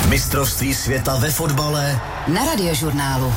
Mistrovství světa ve fotbale na Radiožurnálu.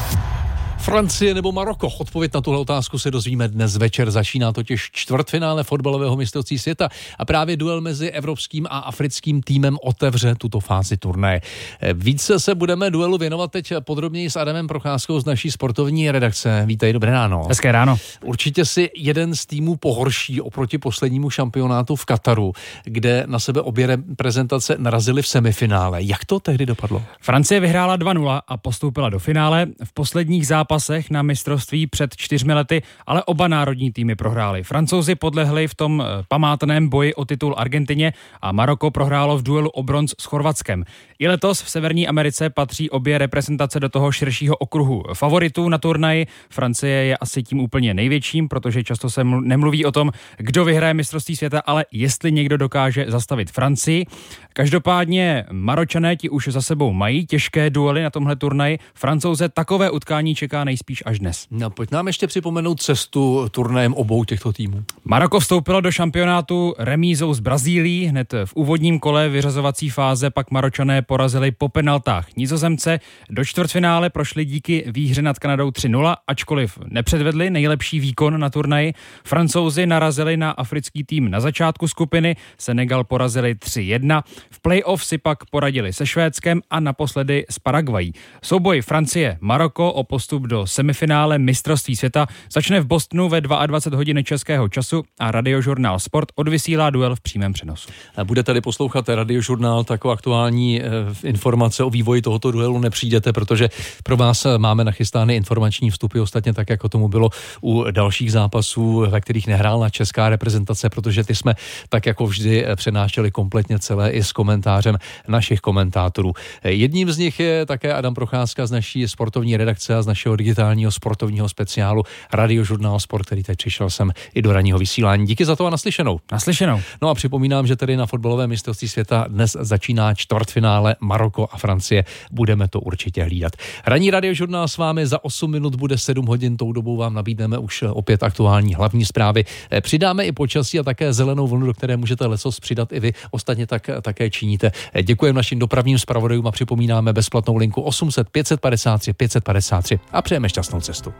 Francie nebo Maroko? Odpověď na tuhle otázku se dozvíme dnes večer. Začíná totiž čtvrtfinále fotbalového mistrovství světa a právě duel mezi evropským a africkým týmem otevře tuto fázi turnaje. Více se budeme duelu věnovat teď podrobněji s Adamem Procházkou z naší sportovní redakce. Vítej, dobré ráno. Hezké ráno. Určitě si jeden z týmů pohorší oproti poslednímu šampionátu v Kataru, kde na sebe obě reprezentace narazily v semifinále. Jak to tehdy dopadlo? Francie vyhrála 2-0 a postoupila do finále. V posledních zápasech na mistrovství před 4 lety, ale oba národní týmy prohrály. Francouzi podlehli v tom památném boji o titul Argentině a Maroko prohrálo v duelu o bronz s Chorvatskem. I letos v Severní Americe patří obě reprezentace do toho širšího okruhu favoritů na turnaji. Francie je asi tím úplně největším, protože často se nemluví o tom, kdo vyhraje mistrovství světa, ale jestli někdo dokáže zastavit Francii. Každopádně Maročané ti už za sebou mají těžké duely na tomhle turnaji. Francouze takové utkání čeká nejspíš až dnes. No, pojď nám ještě připomenout cestu turnajem obou těchto týmů. Maroko vstoupilo do šampionátu remízou s Brazílií. Hned v úvodním kole vyřazovací fáze pak Maročané porazili po penaltách Nizozemce. Do čtvrtfinále prošli díky výhře nad Kanadou 3-0, ačkoliv nepředvedli nejlepší výkon na turnaji. Francouzi narazili na africký tým na začátku skupiny, Senegal porazili 3-1. V play-off si pak poradili se Švédskem a naposledy s Paraguají. Souboj Francie-Maroko o postup do semifinále mistrovství světa začne v Bostonu ve 22 hodin českého času a Radiožurnál Sport odvysílá duel v přímém přenosu. Bude tady poslouchat Radiožurnál, takovou aktuální informace o vývoji tohoto duelu nepřijdete, protože pro vás máme nachystány informační vstupy, ostatně tak, jako tomu bylo u dalších zápasů, ve kterých nehrála česká reprezentace, protože ty jsme tak jako vždy přenášeli kompletně celé i s komentářem našich komentátorů. Jedním z nich je také Adam Procházka z naší sportovní redakce a z našeho digitálního sportovního speciálu Radiožurnál Sport, který teď přišel sem i do ranního vysílání. Díky za to a naslyšenou. Naslyšenou. No a připomínám, že tedy na fotbalovém mistrovství světa dnes začíná čtvrtfinále Maroko a Francie. Budeme to určitě hlídat. Ranní Radiožurnál s vámi za 8 minut bude 7 hodin. Tou dobou vám nabídneme už opět aktuální hlavní zprávy. Přidáme i počasí a také zelenou vlnu, do které můžete lecos přidat i vy. Ostatně tak také činíte. Děkujeme našim dopravním zpravodajům a připomínáme bezplatnou linku 800 553 553 a přejeme šťastnou cestu.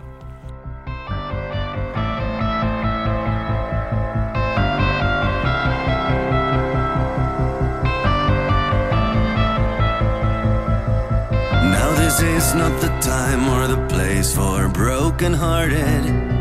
Now this is not the time or the place for broken-hearted